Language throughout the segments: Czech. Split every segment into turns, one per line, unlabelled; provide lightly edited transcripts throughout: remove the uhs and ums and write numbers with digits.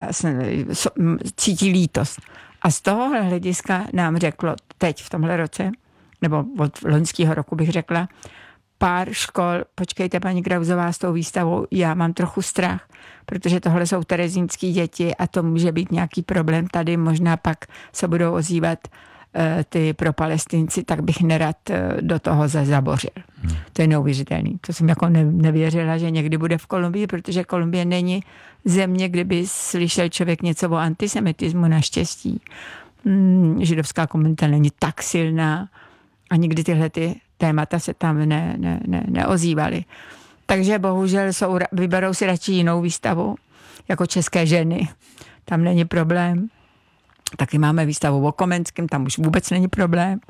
cítí lítost. A z tohohle hlediska nám řeklo teď v tomhle roce, nebo od loňského roku bych řekla, pár škol, počkejte paní Krausová s tou výstavou, já mám trochu strach, protože tohle jsou terezínský děti a to může být nějaký problém tady, možná pak se budou ozývat ty pro Palestinci, tak bych nerad do toho zabořil. To je neuvěřitelný. To jsem jako nevěřila, že někdy bude v Kolumbii, protože Kolumbie není země, kde by slyšel člověk něco o antisemitismu, naštěstí. Židovská komunita není tak silná a nikdy tyhle ty témata se tam neozývaly. Takže bohužel vyberou si radši jinou výstavu, jako české ženy. Tam není problém. Taky máme výstavu o Komenském, tam už vůbec není problém.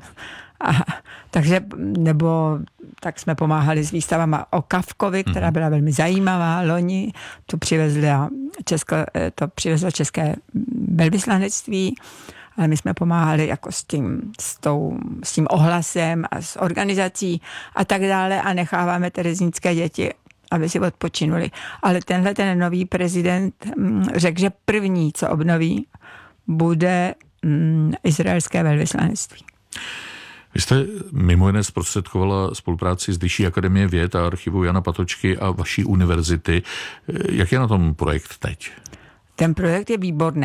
Tak jsme pomáhali s výstavama o Kafkovi, která byla velmi zajímavá. Loni to přivezlo české velvyslanectví, ale my jsme pomáhali jako s tím ohlasem a s organizací a tak dále a necháváme terezínské děti, aby si odpočinuli. Ale ten nový prezident řekl, že první, co obnoví, bude izraelské velvyslanectví.
Vy jste mimo jiné zprostředkovala spolupráci s Vyšší akademie věd a archivu Jana Patočky a vaší univerzity. Jak je na tom projekt teď?
Ten projekt je výborný.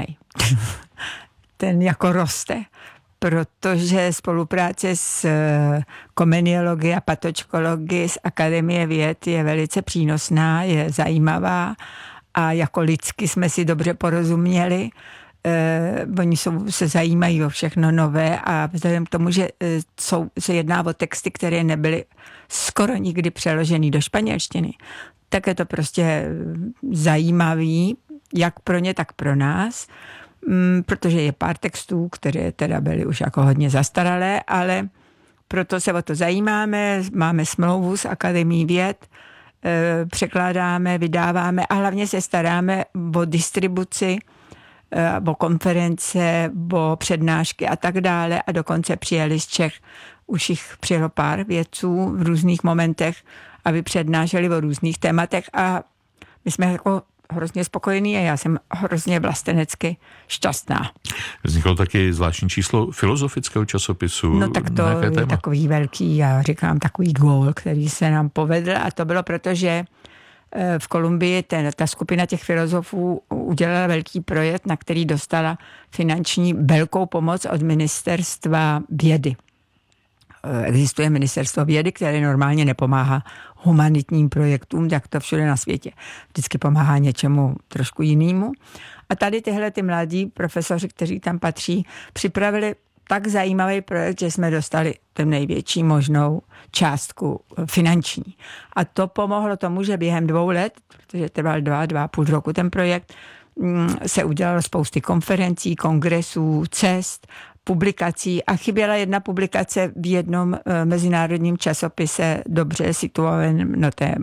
Ten jako roste, protože spolupráce s komeniologií a patočkologii z Akademie věd je velice přínosná, je zajímavá a jako lidsky jsme si dobře porozuměli. Oni se zajímají o všechno nové a vzhledem k tomu, že se jedná o texty, které nebyly skoro nikdy přeloženy do španělštiny, tak je to prostě zajímavý, jak pro ně, tak pro nás, protože je pár textů, které teda byly už jako hodně zastaralé, ale proto se o to zajímáme, máme smlouvu s Akademií věd, překládáme, vydáváme a hlavně se staráme o distribuci, o konference, o přednášky a tak dále a dokonce přijeli z Čech. Už jich přijelo pár vědců v různých momentech, aby přednášeli o různých tématech a my jsme jako hrozně spokojení a já jsem hrozně vlastenecky šťastná.
Vzniklo taky zvláštní číslo filozofického časopisu.
No tak to je takový velký, já říkám takový gól, který se nám povedl a to bylo proto, že v Kolumbii ta skupina těch filozofů udělala velký projekt, na který dostala finanční velkou pomoc od ministerstva vědy. Existuje ministerstvo vědy, které normálně nepomáhá humanitním projektům, jak to všude na světě. Vždycky pomáhá něčemu trošku jinému. A tady tyhle ty mladí profesoři, kteří tam patří, připravili tak zajímavý projekt, že jsme dostali ten největší možnou částku finanční. A to pomohlo tomu, že během 2 let, protože trval 2,5 roku ten projekt, se udělalo spousty konferencí, kongresů, cest, publikací a chyběla jedna publikace v jednom mezinárodním časopise dobře situovaném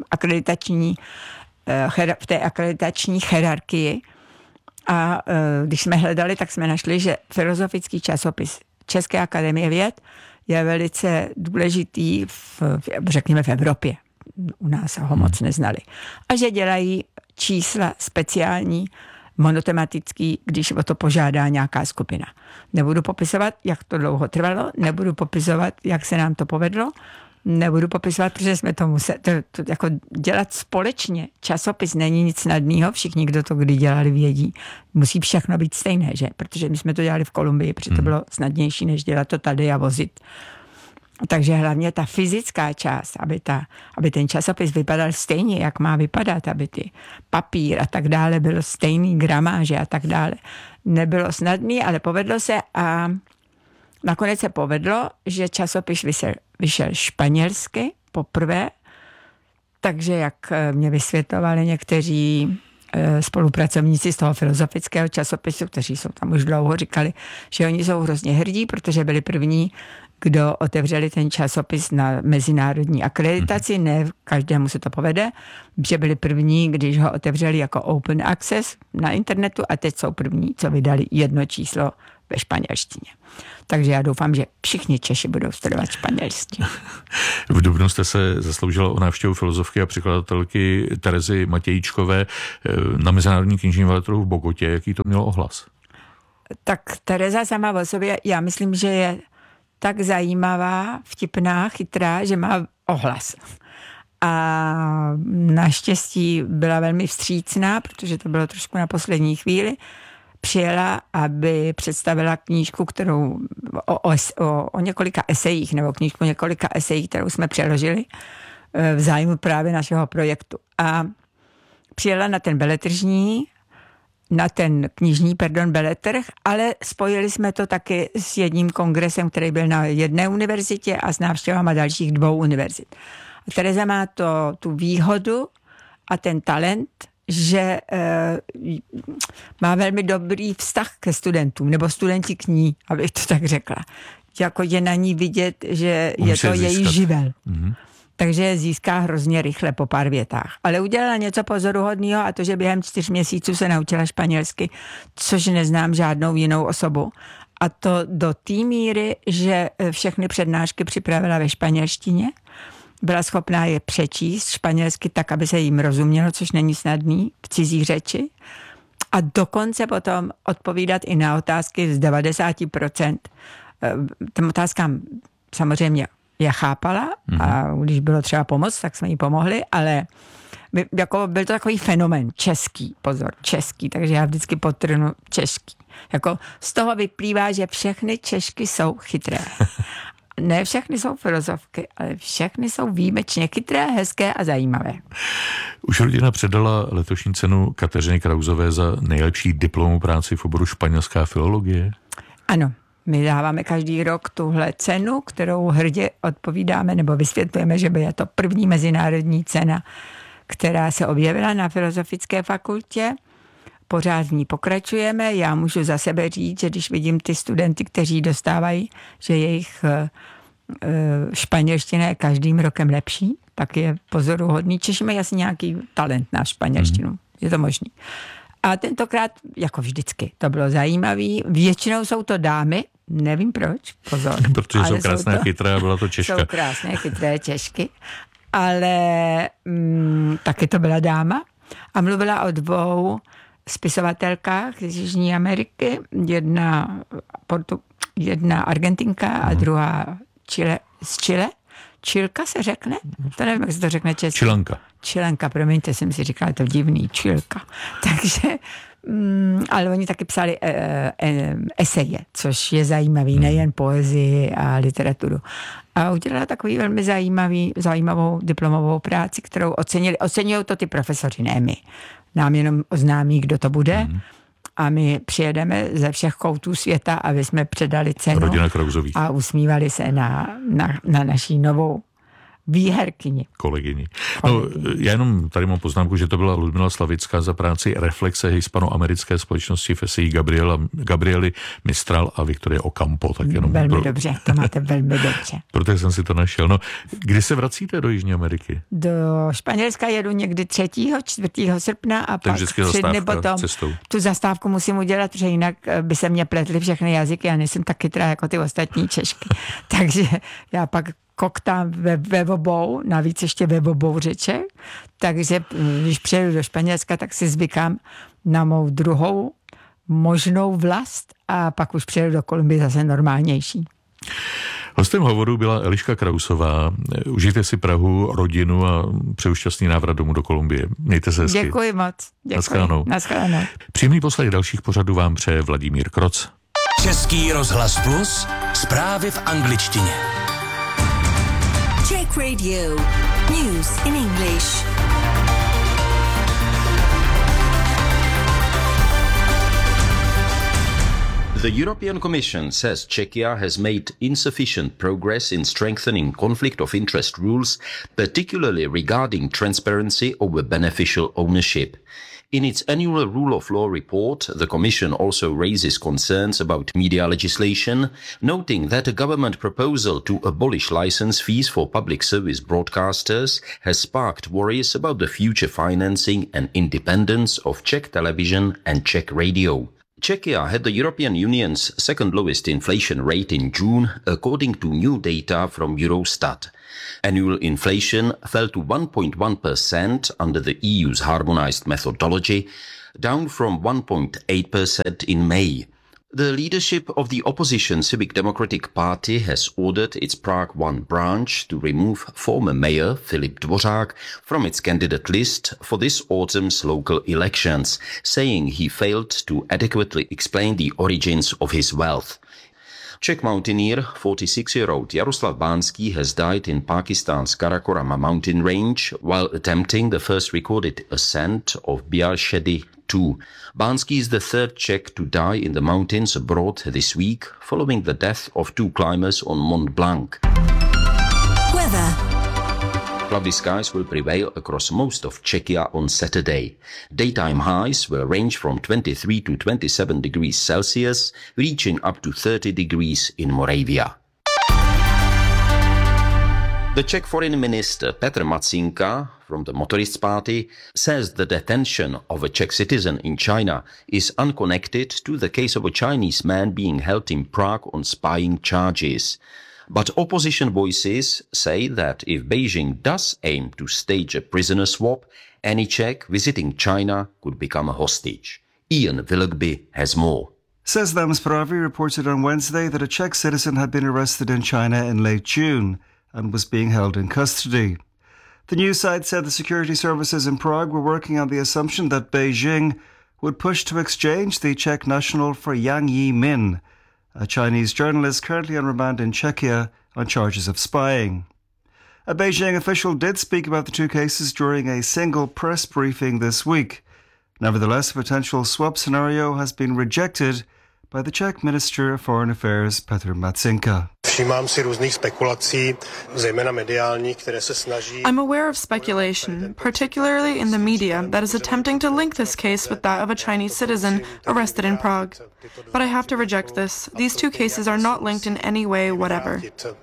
v té akreditační hierarchii. A když jsme hledali, tak jsme našli, že filozofický časopis České akademie věd je velice důležitý řekněme v Evropě. U nás ho moc neznali. A že dělají čísla speciální, monotematický, když o to požádá nějaká skupina. Nebudu popisovat, jak to dlouho trvalo, nebudu popisovat, jak se nám to povedlo, nebudu popisovat, protože jsme to museli to jako dělat společně. Časopis není nic snadného, všichni, kdo to kdy dělali, vědí. Musí všechno být stejné, že? Protože my jsme to dělali v Kolumbii, protože to bylo snadnější, než dělat to tady a vozit. Takže hlavně ta fyzická část, aby ten časopis vypadal stejně, jak má vypadat, aby ty papír a tak dále bylo stejný, gramáže a tak dále. Nebylo snadný, ale povedlo se a nakonec se povedlo, že časopis vyšel španělsky poprvé, takže jak mě vysvětlovali někteří spolupracovníci z toho filozofického časopisu, kteří jsou tam už dlouho, říkali, že oni jsou hrozně hrdí, protože byli první, kdo otevřeli ten časopis na mezinárodní akreditaci. Ne každému se to povede, že byli první, když ho otevřeli jako open access na internetu a teď jsou první, co vydali jedno číslo ve španělštině. Takže já doufám, že všichni Češi budou studovat španělštinu.
V dubnu jste se zasloužila o návštěvu filozofky a překladatelky Terezy Matějíčkové na Mezinárodní knižní veletrhu v Bogotě. Jaký to mělo ohlas?
Tak Tereza sama o sobě, já myslím, že je tak zajímavá, vtipná, chytrá, že má ohlas. A naštěstí byla velmi vstřícná, protože to bylo trošku na poslední chvíli. Přijela, aby představila knížku, kterou o několika esejích, nebo knížku několika esejích, kterou jsme přeložili v zájmu právě našeho projektu. A přijela na ten knižní beletrh, ale spojili jsme to taky s jedním kongresem, který byl na jedné univerzitě a s návštěvama dalších 2 univerzit. A Tereza má tu výhodu a ten talent, že má velmi dobrý vztah ke studentům, nebo studenti k ní, abych to tak řekla. Jako je na ní vidět, že je to její živel. Mm-hmm. Takže je získá hrozně rychle po pár větách. Ale udělala něco pozoruhodného a to, že během 4 měsíců se naučila španělsky, což neznám žádnou jinou osobu. A to do té míry, že všechny přednášky připravila ve španělštině. Byla schopná je přečíst španělsky tak, aby se jim rozumělo, což není snadný v cizí řeči. A dokonce potom odpovídat i na otázky z 90%. Těm otázkám samozřejmě je chápala a když bylo třeba pomoct, tak jsme jí pomohli, ale jako byl to takový fenomén český, takže já vždycky podtrhnu český. Jako z toho vyplývá, že všechny Češky jsou chytré. Ne všechny jsou filozofky, ale všechny jsou výjimečně chytré, hezké a zajímavé.
Už rodina předala letošní cenu Kateřině Krausové za nejlepší diplomovou práci v oboru španělská filologie?
Ano, my dáváme každý rok tuhle cenu, kterou hrdě odpovídáme nebo vysvětlujeme, že je to první mezinárodní cena, která se objevila na Filozofické fakultě. Pořád v ní pokračujeme. Já můžu za sebe říct, že když vidím ty studenty, kteří dostávají, že jejich španělština je každým rokem lepší, tak je pozoruhodný. Češi mají asi nějaký talent na španělštinu. Je to možný. A tentokrát, jako vždycky, to bylo zajímavý. Většinou jsou to dámy, nevím proč, pozor.
Protože jsou krásné a chytré a byla to Češka.
Jsou krásné, chytré Češky. Ale taky to byla dáma a mluvila o 2 spisovatelkách z Jižní Ameriky, jedna Argentinka a druhá z Chile. Čilka se řekne? To nevím, jak se to řekne česky. Čilenka, promiňte, jsem si říkala, to divný, Čilka. Takže, ale oni taky psali eseje, což je zajímavý, nejen poezii a literaturu. A udělala takový velmi zajímavou diplomovou práci, kterou oceňují to ty profesoři, ne my. Nám jenom oznámí, kdo to bude a my přijedeme ze všech koutů světa, aby jsme předali cenu
Rodina Krausových
a usmívali se na naší novou výherkyni.
Kolegyni. No, já jenom tady mám poznámku, že to byla Ludmila Slavická za práci Reflexe hispanoamerické společnosti v eseji Gabriely Mistral a Viktorie Ocampo. Tak jenom
dobře, to máte velmi dobře.
Proto jsem si to našel. No, kdy se vracíte do Jižní Ameriky?
Do Španělska jedu někdy 3. 4. srpna a pak 3 dny potom
cestou.
Tu zastávku musím udělat, protože jinak by se mě pletly všechny jazyky a nejsem tak chytrá jako ty ostatní Češky. Takže já pak koktám ve obou, navíc ještě ve obou řečech, takže když přijedu do Španělska, tak si zvykám na mou druhou možnou vlast a pak už přijedu do Kolumbie zase normálnější.
Hostem hovoru byla Eliška Krausová. Užijte si Prahu, rodinu a přeju šťastný návrat domů do Kolumbie. Mějte se hezky.
Děkuji moc.
Naschledanou. Příjemný poslech dalších pořadů vám přeje Vladimír Kroc.
Český rozhlas Plus, zprávy v angličtině.
Czech Radio. News in English.
The European Commission says Czechia has made insufficient progress in strengthening conflict of interest rules, particularly regarding transparency over beneficial ownership. In its annual Rule of Law report, the Commission also raises concerns about media legislation, noting that a government proposal to abolish license fees for public service broadcasters has sparked worries about the future financing and independence of Czech television and Czech radio. Czechia had the European Union's second lowest inflation rate in June, according to new data from Eurostat. Annual inflation fell to 1.1% under the EU's harmonized methodology, down from 1.8% in May. The leadership of the opposition Civic Democratic Party has ordered its Prague 1 branch to remove former mayor Filip Dvořák from its candidate list for this autumn's local elections, saying he failed to adequately explain the origins of his wealth. Czech mountaineer 46-year-old Jaroslav Bánský has died in Pakistan's Karakoram mountain range while attempting the first recorded ascent of Bialshedy 2. Bánský is the third Czech to die in the mountains abroad this week, following the death of 2 climbers on Mont Blanc.
Weather.
Cloudy skies will prevail across most of Czechia on Saturday. Daytime highs will range from 23 to 27 degrees Celsius, reaching up to 30 degrees in Moravia. The Czech Foreign Minister Petr Matsinka from the Motorists Party says the detention of a Czech citizen in China is unconnected to the case of a Chinese man being held in Prague on spying charges. But opposition voices say that if Beijing does aim to stage a prisoner swap, any Czech visiting China could become a hostage. Ian Willoughby has more.
Seznam Zprávy reported on Wednesday that a Czech citizen had been arrested in China in late June and was being held in custody. The news site said the security services in Prague were working on the assumption that Beijing would push to exchange the Czech national for Yang Yi-min, a Chinese journalist currently on remand in Czechia on charges of spying. A Beijing official did speak about the 2 cases during a single press briefing this week. Nevertheless, a potential swap scenario has been rejected by the Czech Minister of Foreign Affairs, Petr Matsinka.
I'm aware of speculation, particularly in the media, that is attempting to link this case with that of a Chinese citizen arrested in Prague. But I have to reject this. These 2 cases are not linked in any way whatever.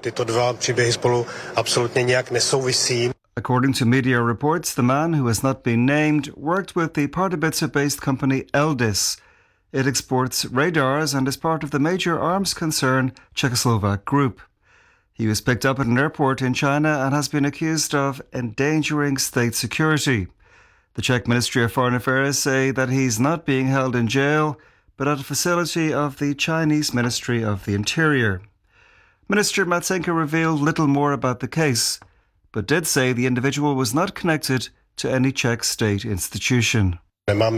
According to media reports, the man, who has not been named, worked with the Pardubice-based company Eldis. It exports radars and is part of the major arms concern Czechoslovak Group. He was picked up at an airport in China and has been accused of endangering state security. The Czech Ministry of Foreign Affairs say that he's not being held in jail, but at a facility of the Chinese Ministry of the Interior. Minister Matsinka revealed little more about the case, but did say the individual was not connected to any Czech state institution.
We have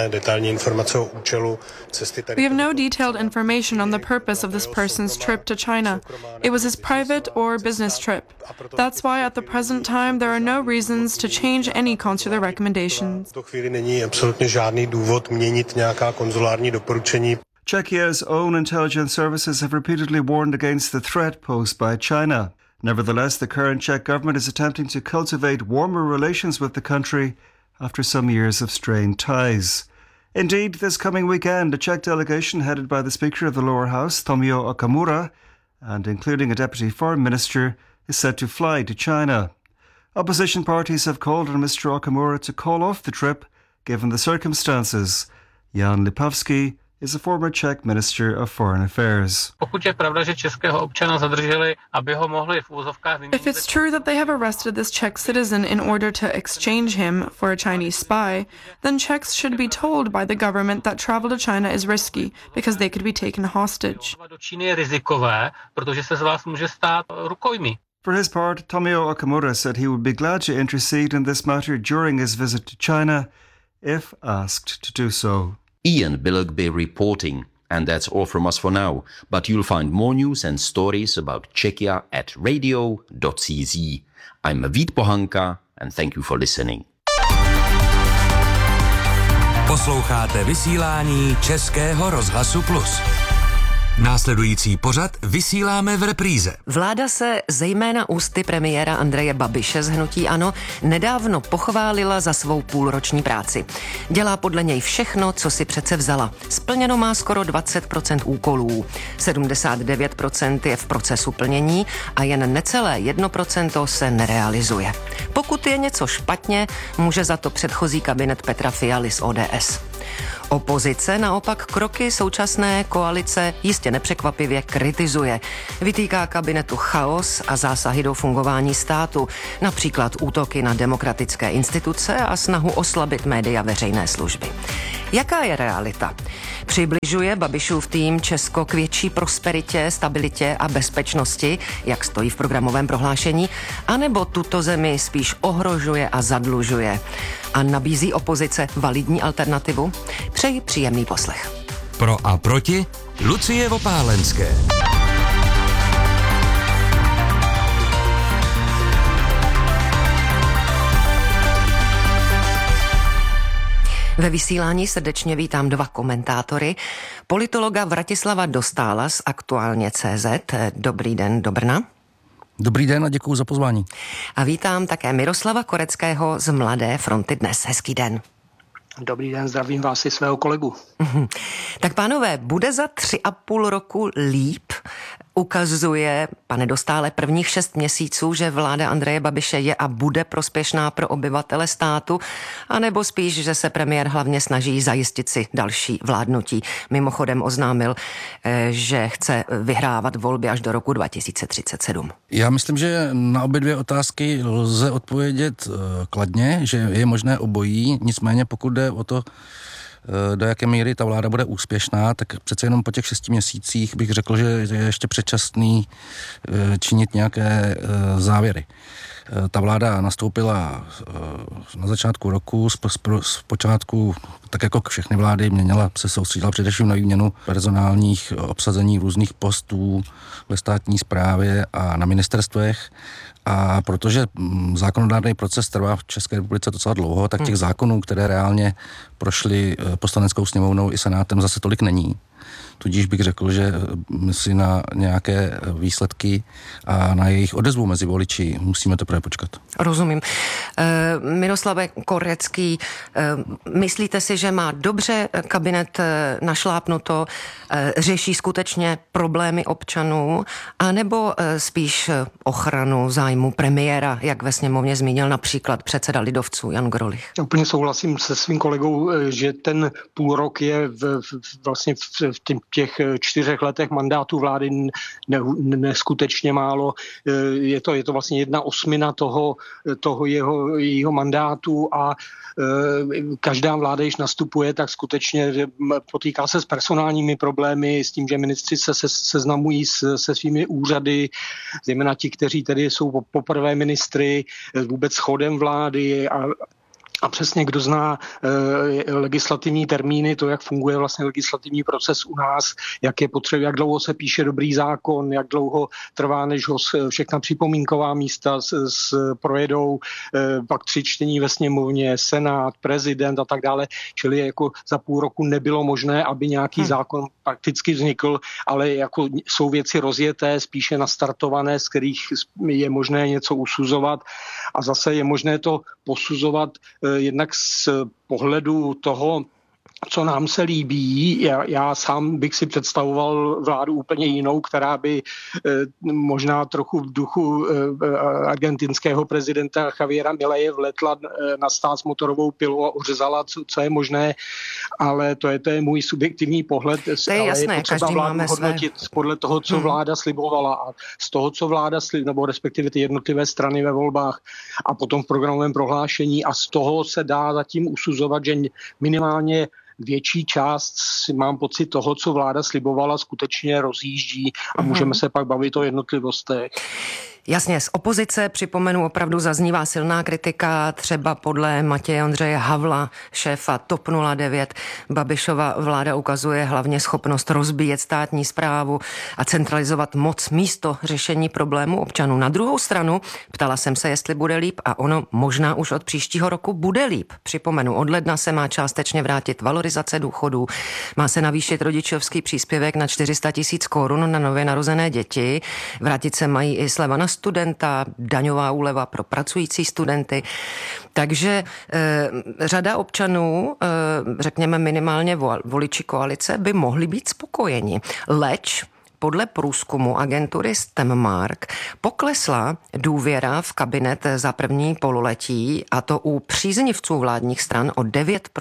no detailed information on the purpose of this person's trip to China. It was his private or business trip. That's why at the present time there are no reasons to change any consular recommendations.
Czechia's own intelligence services have repeatedly warned against the threat posed by China. Nevertheless, the current Czech government is attempting to cultivate warmer relations with the country after some years of strained ties. Indeed, this coming weekend, a Czech delegation headed by the Speaker of the Lower House, Tomio Okamura, and including a Deputy Foreign Minister, is set to fly to China. Opposition parties have called on Mr. Okamura to call off the trip, given the circumstances. Jan Lipavsky is a former Czech Minister of Foreign Affairs.
If
it's true that they have arrested this Czech citizen in order to exchange him for a Chinese spy, then Czechs should be told by the government that travel to China is risky because they could be taken hostage.
For his part, Tomio Okamura said he would be glad to intercede in this matter during his visit to China if asked to do so.
Ian Willoughby reporting. And that's all from us for now. But you'll find more news and stories about Czechia at radio.cz. I'm Vít Pohanka and thank you for listening.
Posloucháte vysílání Českého rozhlasu Plus. Následující pořad vysíláme v repríze.
Vláda se zejména ústy premiéra Andreje Babiše z hnutí ANO nedávno pochválila za svou půlroční práci. Dělá podle něj všechno, co si přece vzala. Splněno má skoro 20% úkolů. 79% je v procesu plnění a jen necelé 1% se nerealizuje. Pokud je něco špatně, může za to předchozí kabinet Petra Fialy z ODS. Opozice naopak kroky současné koalice jistě nepřekvapivě kritizuje. Vytýká kabinetu chaos a zásahy do fungování státu, například útoky na demokratické instituce a snahu oslabit média veřejné služby. Jaká je realita? Přibližuje Babišův tým Česko k větší prosperitě, stabilitě a bezpečnosti, jak stojí v programovém prohlášení, anebo tuto zemi spíš ohrožuje a zadlužuje? A nabízí opozice validní alternativu? Přeji příjemný poslech.
Pro a proti Lucie Vopálenské.
Ve vysílání srdečně vítám dva komentátory. Politologa Vratislava Dostála z Aktuálně.cz. Dobrý den do Brna.
Dobrý den a děkuju za pozvání.
A vítám také Miroslava Koreckého z Mladé fronty Dnes. Hezký den.
Dobrý den, zdravím vás i svého kolegu.
Tak pánové, bude za 3,5 roku líp? Ukazuje, pane Dostále, prvních 6 měsíců, že vláda Andreje Babiše je a bude prospěšná pro obyvatele státu, anebo spíš, že se premiér hlavně snaží zajistit si další vládnutí. Mimochodem oznámil, že chce vyhrávat volby až do roku 2037.
Já myslím, že na obě dvě otázky lze odpovědět kladně, že je možné obojí, nicméně pokud jde o to, do jaké míry ta vláda bude úspěšná, tak přece jenom po těch 6 měsících bych řekl, že je ještě předčasný činit nějaké závěry. Ta vláda nastoupila na začátku roku, zpočátku, tak jako všechny vlády, se soustředila především na výměnu personálních obsazení různých postů ve státní správě a na ministerstvech. A protože zákonodárný proces trvá v České republice docela dlouho, tak těch zákonů, které reálně prošly Poslaneckou sněmovnou i Senátem, zase tolik není. Tudíž bych řekl, že si na nějaké výsledky a na jejich odezvu mezi voliči musíme teprve počkat.
Rozumím. Miroslave Korecký, myslíte si, že má dobře kabinet našlápnuto, řeší skutečně problémy občanů, anebo spíš ochranu zájmu premiéra, jak ve sněmovně zmínil například předseda lidovců Jan Grolich?
Já úplně souhlasím se svým kolegou, že ten půlrok je vlastně v těch 4 letech mandátu vlády neskutečně málo. Je to vlastně 1/8 toho jejího mandátu a každá vláda, když nastupuje, tak skutečně potýká se s personálními problémy, s tím, že ministři se seznamují se svými úřady, zejména ti, kteří tedy jsou poprvé ministry, vůbec chodem vlády a přesně kdo zná legislativní termíny, to, jak funguje vlastně legislativní proces u nás, jak je potřeba, jak dlouho se píše dobrý zákon, jak dlouho trvá, než ho všechna připomínková místa projedou, pak 3 čtení ve sněmovně, senát, prezident a tak dále. Čili jako za půl roku nebylo možné, aby nějaký zákon prakticky vznikl, ale jako jsou věci rozjeté, spíše nastartované, z kterých je možné něco usuzovat a zase je možné to posuzovat jednak z pohledu toho, co nám se líbí. Já sám bych si představoval vládu úplně jinou, která by možná trochu v duchu argentinského prezidenta Javiera Mileje vletla na stát s motorovou pilou a ořezala, co je možné, ale to je můj subjektivní pohled.
To je jasné,
je potřeba vládu hodnotit podle toho, co vláda slibovala a z toho, co vláda nebo respektive ty jednotlivé strany ve volbách a potom v programovém prohlášení a z toho se dá zatím usuzovat, že minimálně větší část, mám pocit, toho, co vláda slibovala, skutečně rozjíždí a můžeme se pak bavit o jednotlivostech.
Jasně, z opozice připomenu opravdu zaznívá silná kritika, třeba podle Matěje Ondřeje Havla, šéfa TOP 09. Babišova vláda ukazuje hlavně schopnost rozbíjet státní správu a centralizovat moc místo řešení problémů občanů. Na druhou stranu ptala jsem se, jestli bude líp a ono možná už od příštího roku bude líp. Připomenu, od ledna se má částečně vrátit valorizace důchodů, má se navýšit rodičovský příspěvek na 400 000 korun na nově narozené děti, vrátit se mají i sleva na studenta, daňová úleva pro pracující studenty. Takže řada občanů, řekněme minimálně voliči koalice, by mohli být spokojeni. Leč podle průzkumu agentury Stemmark poklesla důvěra v kabinet za první pololetí, a to u příznivců vládních stran o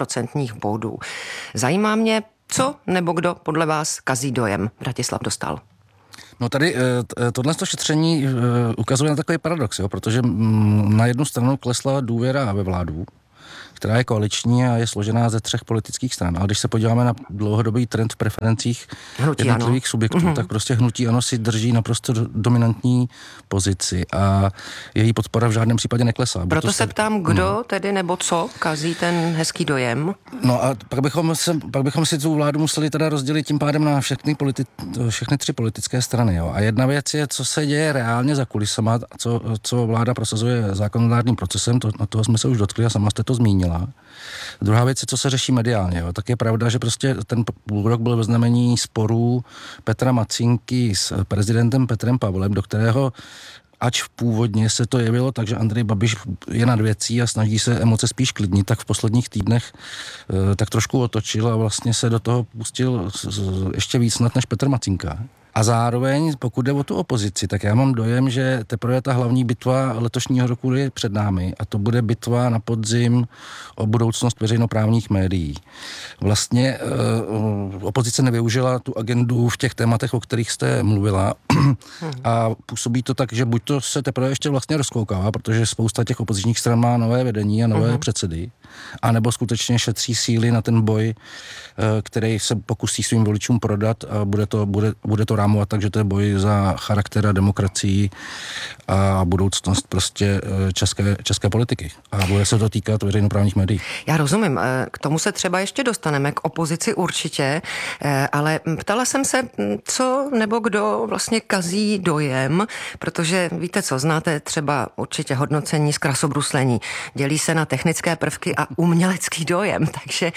9% bodů. Zajímá mě, co nebo kdo podle vás kazí dojem. Vratislav Dostál.
No tady tohle šetření ukazuje na takový paradox, jo, protože na jednu stranu klesla důvěra ve vládu, která je koaliční a je složená ze 3 politických stran. Ale když se podíváme na dlouhodobý trend v preferencích jednotlivých subjektů, tak prostě hnutí ANO si drží naprosto dominantní pozici a její podpora v žádném případě neklesá.
Proto se ptám, kdo tedy nebo co kazí ten hezký dojem?
No a pak bychom si tu vládu museli teda rozdělit tím pádem na všechny 3 politické strany. Jo. A jedna věc je, co se děje reálně za kulisama, co vláda prosazuje zákonodárným procesem, na toho jsme se už dotkli a sama jste to zmínila. Druhá věc je, co se řeší mediálně. Jo. Tak je pravda, že prostě ten půlrok byl ve znamení sporů Petra Macinky s prezidentem Petrem Pavlem, do kterého, ač původně se to jevilo tak, že Andrej Babiš je nad věcí a snaží se emoce spíš klidnit, tak v posledních týdnech tak trošku otočil a vlastně se do toho pustil ještě víc snad než Petr Macinka. A zároveň, pokud jde o tu opozici, tak já mám dojem, že teprve ta hlavní bitva letošního roku je před námi a to bude bitva na podzim o budoucnost veřejnoprávních médií. Vlastně opozice nevyužila tu agendu v těch tématech, o kterých jste mluvila a působí to tak, že buď to se teprve ještě vlastně rozkoukává, protože spousta těch opozičních stran má nové vedení a nové předsedy, anebo skutečně šetří síly na ten boj, který se pokusí svým voličům prodat a bude to rámovat, takže to je boj za charakter a demokracii a budoucnost prostě české politiky. A bude se to týkat veřejnoprávních médií.
Já rozumím, k tomu se třeba ještě dostaneme, k opozici určitě, ale ptala jsem se, co nebo kdo vlastně kazí dojem, protože víte co, znáte třeba určitě hodnocení z krasobruslení, dělí se na technické prvky a umělecký dojem, takže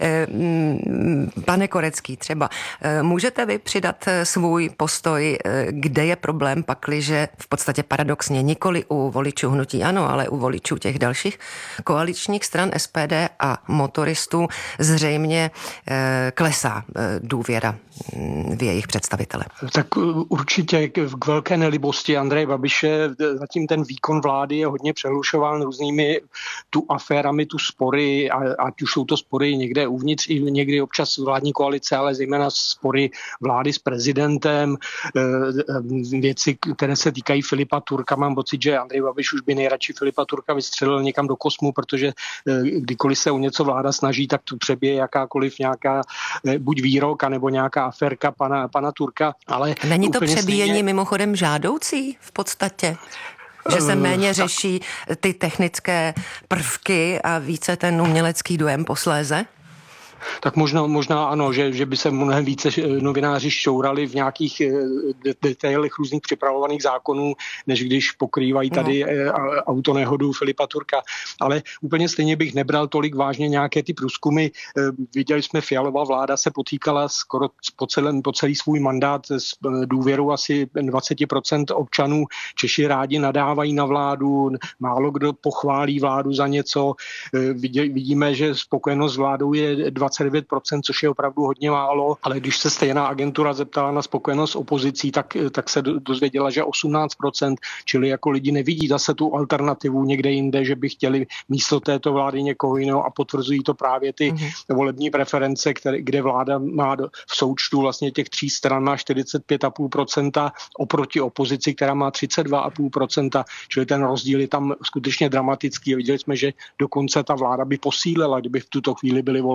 pane Korecký, třeba můžete vy přidat svůj postoj, kde je problém, pakliže v podstatě paradoxně nikoli u voličů hnutí ANO, ale u voličů těch dalších koaličních stran SPD a motoristů zřejmě klesá důvěra v jejich představitele.
Tak určitě k velké nelibosti Andreje Babiše zatím ten výkon vlády je hodně přehlušován různými tu aférami, tu spory, ať už jsou to spory někde uvnitř i někdy občas vládní koalice, ale zejména spory vlády s prezidentem, věci, které se týkají Filipa Turka. Mám pocit, že Andrej Babiš už by nejradši Filipa Turka vystřelil někam do kosmu, protože kdykoliv se o něco vláda snaží, tak tu přebije jakákoliv nějaká buď výrok, anebo nějaká aférka pana Turka. Ale
není to přebíjení mimochodem žádoucí v podstatě? Že se méně řeší ty technické prvky a více ten umělecký dojem posléze?
Tak možná ano, že by se mnohem více novináři šťourali v nějakých detailech různých připravovaných zákonů, než když pokrývají tady autonehodu Filipa Turka. Ale úplně stejně bych nebral tolik vážně nějaké ty průzkumy. Viděli jsme, Fialová vláda se potýkala skoro po celý svůj mandát s důvěrou asi 20% občanů. Češi rádi nadávají na vládu, málo kdo pochválí vládu za něco. Vidíme, že spokojenost s vládou je 29%, což je opravdu hodně málo, ale když se stejná agentura zeptala na spokojenost opozicí, tak se dozvěděla, že 18%, čili jako lidi nevidí zase tu alternativu někde jinde, že by chtěli místo této vlády někoho jiného a potvrzují to právě ty volební preference, kde vláda má v součtu vlastně těch 3 stran má 45,5% oproti opozici, která má 32,5%, čili ten rozdíl je tam skutečně dramatický. Viděli jsme, že dokonce ta vláda by posílila, kdyby v tuto chvíli byly volby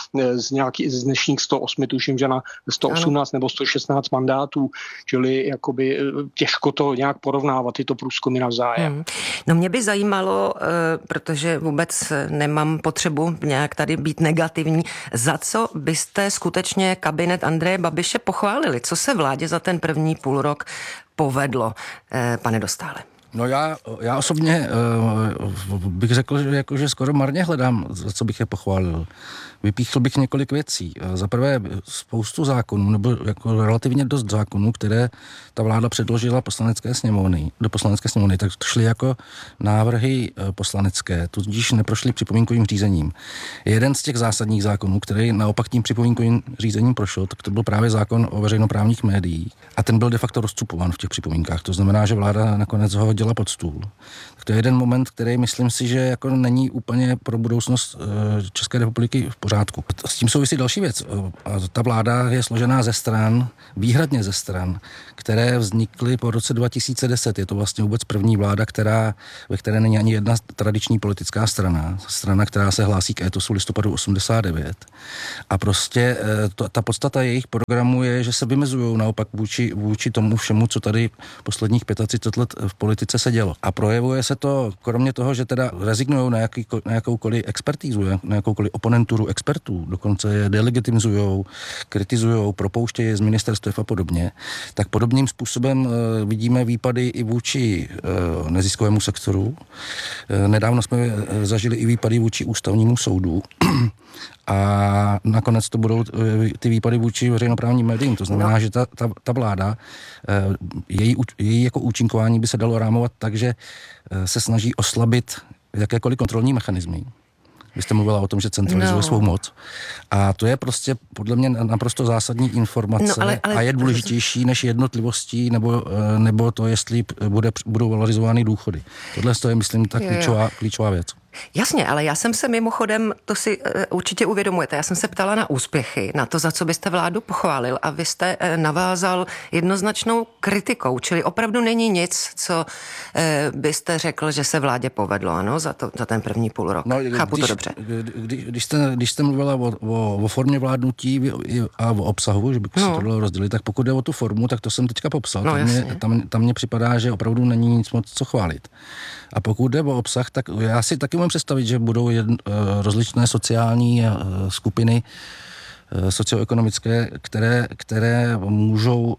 z dnešních 108, tuším, že na 118 nebo 116 mandátů, čili jakoby těžko to nějak porovnávat, tyto průzkumy navzájem.
No mě by zajímalo, protože vůbec nemám potřebu nějak tady být negativní, za co byste skutečně kabinet Andreje Babiše pochválili? Co se vládě za ten první půlrok povedlo, pane Dostále?
No já osobně bych řekl, že skoro marně hledám, za co bych je pochválil. Vypíchl bych několik věcí. Za prvé spoustu zákonů, nebo jako relativně dost zákonů, které ta vláda předložila do Poslanecké sněmovny, tak šly jako návrhy poslanecké, tudíž neprošly připomínkovým řízením. Jeden z těch zásadních zákonů, který naopak tím připomínkovým řízením prošel, tak to byl právě zákon o veřejnoprávních médiích a ten byl de facto rozcupován v těch připomínkách. To znamená, že vláda nakonec ho hodila pod stůl. Tak to je jeden moment, který myslím si, že jako není úplně pro budoucnost České republiky v pořádku. S tím souvisí další věc. Ta vláda je složená ze stran, výhradně ze stran, které vznikly po roce 2010. Je to vlastně vůbec první vláda, ve které není ani jedna tradiční politická strana, která se hlásí k étosu listopadu 89. A prostě ta podstata jejich programu je, že se vymezují naopak vůči tomu všemu, co tady posledních 35 let v politice se dělo. A projevuje se to, kromě toho, že teda rezignují na jakoukoliv expertízu, na jakoukoliv oponenturu expertů, dokonce je delegitimizujou, kritizujou, propouštějí z ministerstev a podobně, tak podobným způsobem vidíme výpady i vůči neziskovému sektoru. Nedávno jsme zažili i výpady vůči ústavnímu soudu. A nakonec to budou ty výpady vůči veřejnoprávním médiím. To znamená, že ta vláda, její jako účinkování by se dalo rámovat tak, že se snaží oslabit jakékoliv kontrolní mechanismy. Vy jste mluvila o tom, že centralizuje svou moc. A to je prostě podle mě naprosto zásadní informace ale a je důležitější než jednotlivostí nebo to, jestli budou valorizovány důchody. Tohle je, myslím, ta klíčová věc.
Jasně, ale já jsem se mimochodem, to si určitě uvědomujete, já jsem se ptala na úspěchy, na to, za co byste vládu pochválil a vy jste navázal jednoznačnou kritikou, čili opravdu není nic, co byste řekl, že se vládě povedlo, ano, za ten první půlrok. No, chápu to dobře.
Když jste mluvila o formě vládnutí a o obsahu, že by se to dalo rozdělit, tak pokud jde o tu formu, tak to jsem teďka popsal. Tam mně připadá, že opravdu není nic moc co chválit. A pokud jde o obsah, tak já si taky můžu představit, že budou rozličné sociální skupiny socioekonomické, které můžou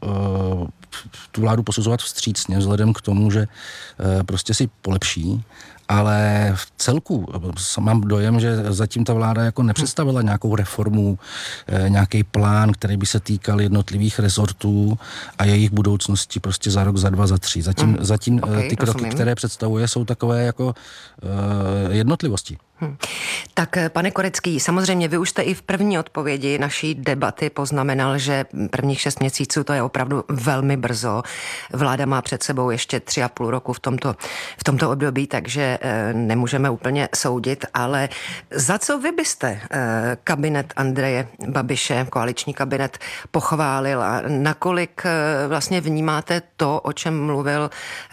tu vládu posuzovat vstřícně vzhledem k tomu, že prostě si polepší. Ale v celku mám dojem, že zatím ta vláda jako nepředstavila nějakou reformu, nějaký plán, který by se týkal jednotlivých rezortů a jejich budoucnosti prostě za rok, za 2, za 3. Zatím ty kroky, které představuje, jsou takové jako jednotlivosti.
Tak, pane Korecký, samozřejmě vy už jste i v první odpovědi naší debaty poznamenal, že prvních 6 měsíců to je opravdu velmi brzo. Vláda má před sebou ještě 3,5 roku v tomto období, takže nemůžeme úplně soudit, ale za co vy byste kabinet Andreje Babiše, koaliční kabinet, pochválil a nakolik vlastně vnímáte to, o čem mluvil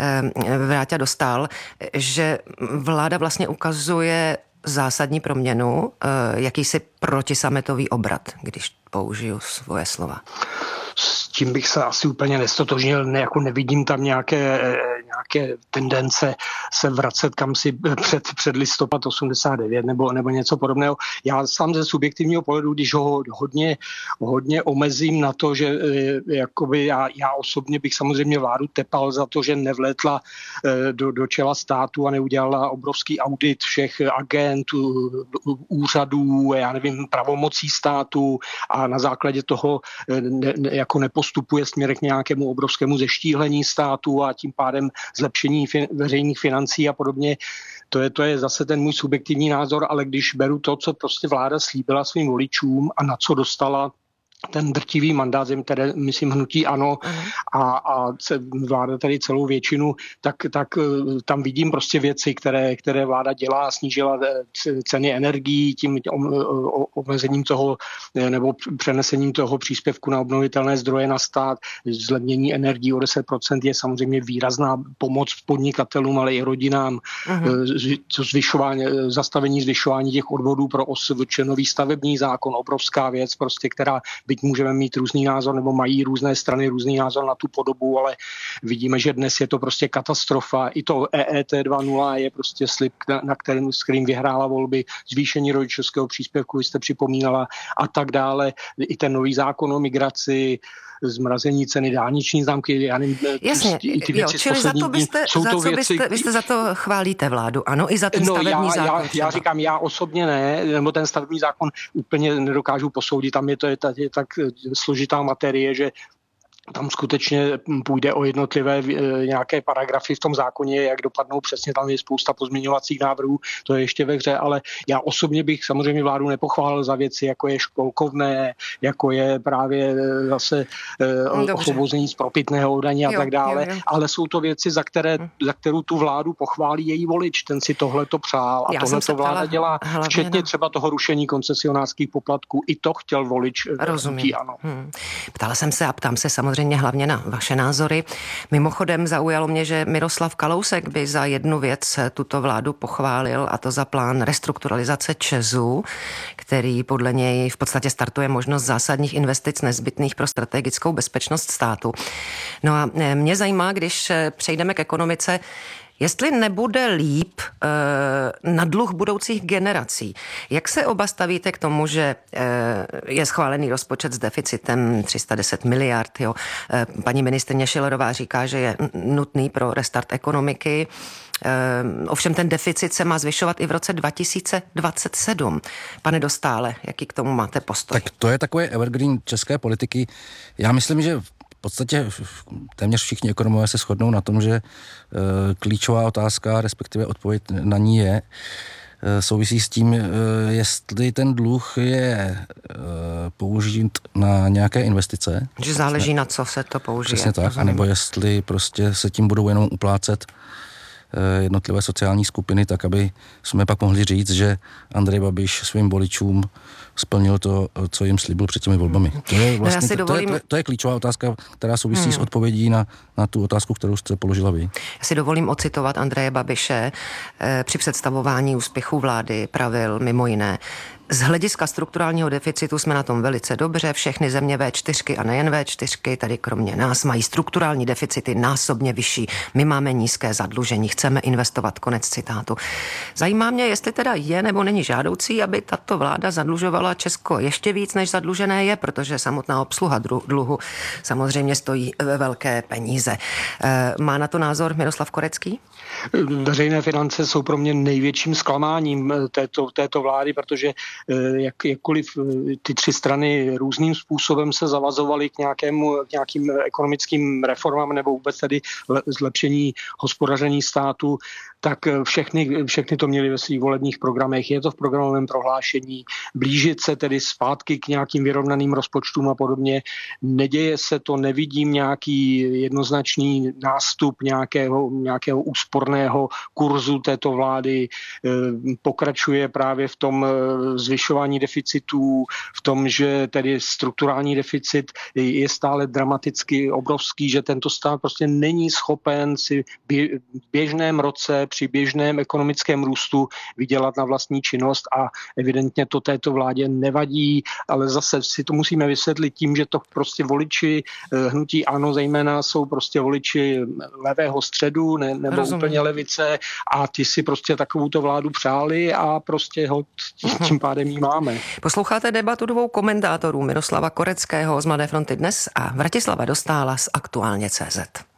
Vráťa Dostál, že vláda vlastně ukazuje zásadní proměnu, jakýsi protisametový obrat, když použiju svoje slova.
S tím bych se asi úplně nestotožnil, nevidím tam nějaké tendence se vracet kamsi před listopad 89 nebo něco podobného. Já sám ze subjektivního pohledu, když ho hodně omezím na to, že jakoby já osobně bych samozřejmě vládu tepal za to, že nevlétla do čela státu a neudělala obrovský audit všech agent, úřadů, pravomocí státu a na základě toho jako nepostupuje směrem k nějakému obrovskému zeštíhlení státu a tím pádem zlepšení veřejných financí a podobně. To je zase ten můj subjektivní názor, ale když beru to, co prostě vláda slíbila svým voličům a na co dostala ten drtivý mandát, které myslím hnutí ANO a vláda tady celou většinu, tak tam vidím prostě věci, které vláda dělá, snížila ceny energií tím omezením toho nebo přenesením toho příspěvku na obnovitelné zdroje na stát. Zlevnění energií o 10% je samozřejmě výrazná pomoc podnikatelům, ale i rodinám. Zastavení zvyšování těch odvodů pro OSVČ, nový stavební zákon, obrovská věc, prostě, která byť můžeme mít různý názor, nebo mají různé strany různý názor na tu podobu, ale vidíme, že dnes je to prostě katastrofa. I to EET 2.0 je prostě slib, s kterým vyhrála volby, zvýšení rodičovského příspěvku, jste připomínala, a tak dále. I ten nový zákon o migraci, zmrazení ceny dálniční známky, já nevím,
jasně,
ty věci
čili za to byste za to chválíte vládu, ano, i za ten stavební zákon.
Já říkám, já osobně ne, nebo ten stavební zákon úplně nedokážu posoudit, tam je tak složitá materie, že tam skutečně půjde o jednotlivé nějaké paragrafy v tom zákoně, jak dopadnou přesně, tam je spousta pozměňovacích návrhů, to je ještě ve hře, ale já osobně bych samozřejmě vládu nepochválil za věci, jako je školkovné, jako je právě zase osvobození z propitného daně a tak dále, ale jsou to věci, za kterou tu vládu pochválí její volič, ten si tohleto přál a tohleto vláda dělá, včetně třeba toho rušení koncesionářských poplatků, i to chtěl volič.
Rozumím. Ano. Ptala jsem se a ptám se samozřejmě hlavně na vaše názory. Mimochodem zaujalo mě, že Miroslav Kalousek by za jednu věc tuto vládu pochválil, a to za plán restrukturalizace ČEZu, který podle něj v podstatě startuje možnost zásadních investic nezbytných pro strategickou bezpečnost státu. No a mě zajímá, když přejdeme k ekonomice, jestli nebude líp na dluh budoucích generací. Jak se oba stavíte k tomu, že je schválený rozpočet s deficitem 310 miliard? Jo? Paní ministryně Schillerová říká, že je nutný pro restart ekonomiky. Ovšem ten deficit se má zvyšovat i v roce 2027. Pane Dostále, jaký k tomu máte postoj?
Tak to je takové evergreen české politiky. Já myslím, že v podstatě téměř všichni ekonomové se shodnou na tom, že klíčová otázka, respektive odpověď na ní je, souvisí s tím, jestli ten dluh je použít na nějaké investice.
Že záleží na co se to použije.
Přesně tak, anebo jestli prostě se tím budou jenom uplácet jednotlivé sociální skupiny, tak aby jsme pak mohli říct, že Andrej Babiš svým voličům splnil to, co jim slíbil před těmi volbami. To je vlastně, to je klíčová otázka, která souvisí s odpovědí na tu otázku, kterou jste položila vy.
Já si dovolím ocitovat Andreje Babiše. Při představování úspěchu vlády pravil mimo jiné: z hlediska strukturálního deficitu jsme na tom velice dobře, všechny země V4 a nejen V4, tady kromě nás, mají strukturální deficity násobně vyšší. My máme nízké zadlužení, chceme investovat, konec citátu. Zajímá mě, jestli teda je nebo není žádoucí, aby tato vláda zadlužovala Česko ještě víc, než zadlužené je, protože samotná obsluha dluhu samozřejmě stojí velké peníze. Má na to názor Miroslav Korecký?
Veřejné finance jsou pro mě největším zklamáním této vlády, protože jakkoliv ty tři strany různým způsobem se zavazovaly k nějakým ekonomickým reformám nebo vůbec tedy zlepšení hospodaření státu, tak všechny to měli ve svých volebních programech. Je to v programovém prohlášení. Blížit se tedy zpátky k nějakým vyrovnaným rozpočtům a podobně. Neděje se to, nevidím nějaký jednoznačný nástup nějakého úsporného kurzu této vlády. Pokračuje právě v tom zvyšování deficitů, v tom, že tedy strukturální deficit je stále dramaticky obrovský, že tento stát prostě není schopen si v běžném roce při běžném ekonomickém růstu vydělat na vlastní činnost a evidentně to této vládě nevadí, ale zase si to musíme vysvětlit tím, že to prostě voliči hnutí ANO zejména jsou prostě voliči levého středu nebo úplně levice a ti si prostě takovouto vládu přáli a prostě ho tím pádem jí máme.
Posloucháte debatu dvou komentátorů, Miroslava Koreckého z Mladé fronty Dnes a Vratislava Dostála z Aktuálně.cz.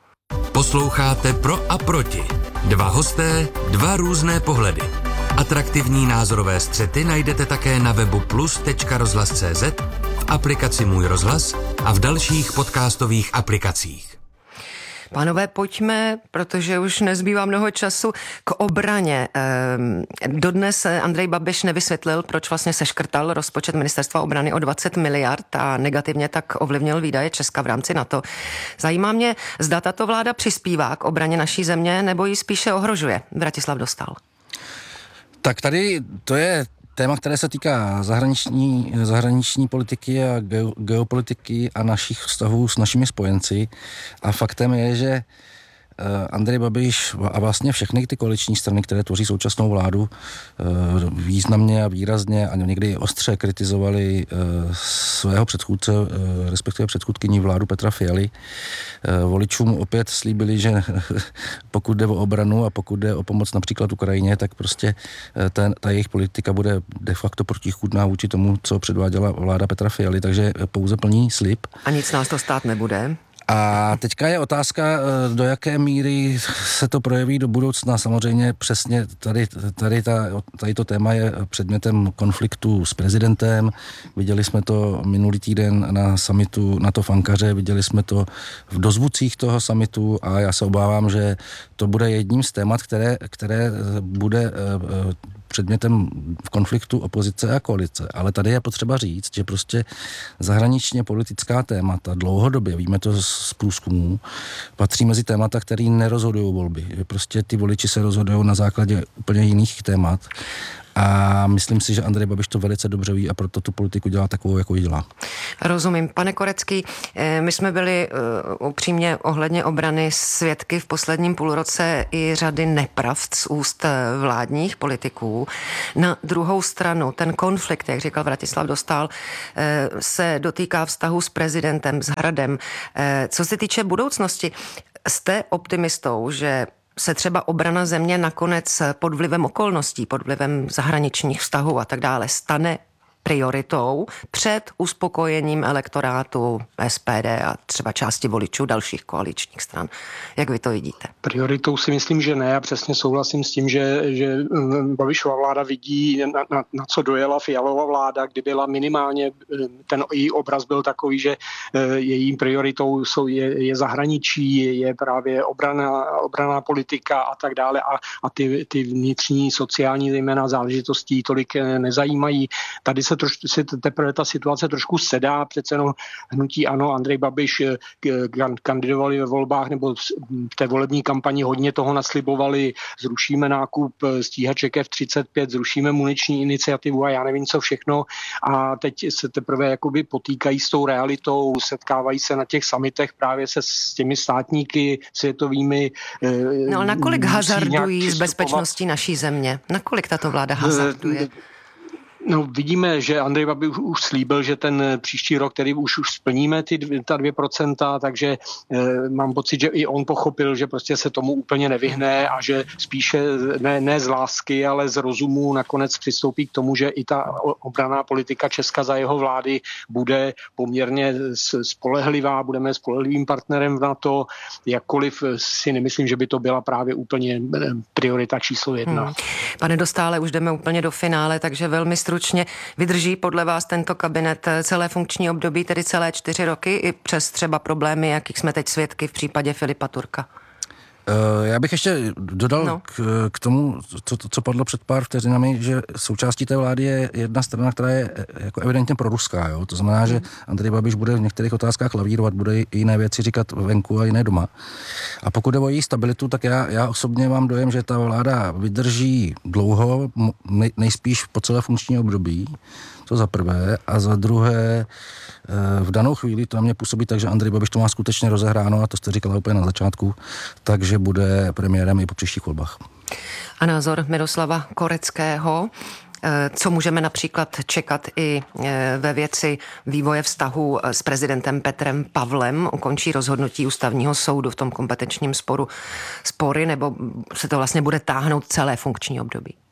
Posloucháte Pro a proti. Dva hosté, dva různé pohledy. Atraktivní názorové střety najdete také na webu plus.rozhlas.cz, v aplikaci Můj rozhlas a v dalších podcastových aplikacích.
Pánové, pojďme, protože už nezbývá mnoho času, k obraně. Dodnes Andrej Babiš nevysvětlil, proč vlastně seškrtal rozpočet ministerstva obrany o 20 miliard a negativně tak ovlivnil výdaje Česka v rámci NATO. Zajímá mě, zda tato vláda přispívá k obraně naší země, nebo ji spíše ohrožuje. Vratislav Dostál.
Tak tady to je téma, které se týká zahraniční politiky a geopolitiky a našich vztahů s našimi spojenci. A faktem je, že Andrej Babiš a vlastně všechny ty koaliční strany, které tvoří současnou vládu, významně a výrazně a někdy ostře kritizovali svého předchůdce, respektive předchůdkyní vládu Petra Fialy. Voličům opět slíbili, že pokud jde o obranu a pokud jde o pomoc například Ukrajině, tak prostě ta jejich politika bude de facto protichůdná vůči tomu, co předváděla vláda Petra Fialy, takže pouze plní slib.
A nic nás to stát nebude.
A teďka je otázka, do jaké míry se to projeví do budoucna. Samozřejmě přesně tady to téma je předmětem konfliktu s prezidentem. Viděli jsme to minulý týden na summitu NATO v Ankaře, viděli jsme to v dozvucích toho summitu a já se obávám, že to bude jedním z témat, které bude předmětem v konfliktu opozice a koalice. Ale tady je potřeba říct, že prostě zahraničně politická témata dlouhodobě, víme to z průzkumů, patří mezi témata, které nerozhodují volby. Prostě ty voliči se rozhodují na základě úplně jiných témat. A myslím si, že Andrej Babiš to velice dobře ví a proto tu politiku dělá takovou, jakou ji dělá.
Rozumím. Pane Korecký, my jsme byli upřímně ohledně obrany svědky v posledním půlroce i řady nepravd z úst vládních politiků. Na druhou stranu ten konflikt, jak říkal Vratislav Dostál, se dotýká vztahu s prezidentem, s Hradem. Co se týče budoucnosti, jste optimistou, že se třeba obrana země nakonec pod vlivem okolností, pod vlivem zahraničních vztahů a tak dále stane prioritou před uspokojením elektorátu SPD a třeba části voličů dalších koaličních stran. Jak vy to vidíte?
Prioritou si myslím, že ne. A přesně souhlasím s tím, že Babišova vláda vidí, na co dojela Fialova vláda, kdy byla minimálně, ten její obraz byl takový, že jejím prioritou je zahraničí, je právě obranná politika a tak dále a ty vnitřní sociální zejména záležitosti tolik nezajímají. Tady se teprve ta situace trošku sedá, přece jenom hnutí ANO, Andrej Babiš kandidovali ve volbách nebo v té volební kampani hodně toho naslibovali, zrušíme nákup stíhaček F-35, zrušíme muniční iniciativu a já nevím co všechno a teď se teprve jakoby potýkají s tou realitou, setkávají se na těch summitech právě se s těmi státníky světovými.
No nakolik hazardují s bezpečností naší země? Nakolik tato vláda hazarduje?
No, vidíme, že Andrej Babiš už slíbil, že ten příští rok, který už splníme ta 2%, takže mám pocit, že i on pochopil, že prostě se tomu úplně nevyhne a že spíše ne z lásky, ale z rozumu nakonec přistoupí k tomu, že i ta obranná politika Česka za jeho vlády bude poměrně spolehlivá, budeme spolehlivým partnerem v NATO, jakkoliv si nemyslím, že by to byla právě úplně priorita číslo 1.
Pane Dostále, už jdeme úplně do finále, takže velmi stručně vydrží podle vás tento kabinet celé funkční období, tedy celé 4 roky, i přes třeba problémy, jakých jsme teď svědky v případě Filipa Turka?
Já bych ještě dodal k tomu, co padlo před pár vteřinami, že součástí té vlády je jedna strana, která je jako evidentně proruská. Jo? To znamená, že Andrej Babiš bude v některých otázkách lavírovat, bude i jiné věci říkat venku a jiné doma. A pokud jde o její stabilitu, tak já osobně mám dojem, že ta vláda vydrží dlouho, nejspíš po celé funkční období. To za prvé. A za druhé, v danou chvíli to na mě působí tak, že Andrej Babiš to má skutečně rozehráno, a to jste říkala úplně na začátku, takže bude premiérem i po příštích volbách.
A názor Miroslava Koreckého, co můžeme například čekat i ve věci vývoje vztahu s prezidentem Petrem Pavlem? Ukončí rozhodnutí ústavního soudu v tom kompetenčním sporu spory, nebo se to vlastně bude táhnout celé funkční období?